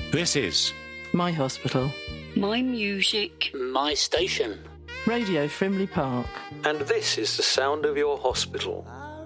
This is My hospital. My music. My station. Radio Frimley Park. And this is the sound of your hospital.